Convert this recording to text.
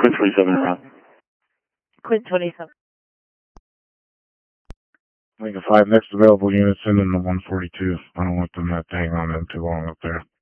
Quinn 27 around. Quinn 27. I think the 5 next available units in the 142. I don't want them to hang on them too long up there.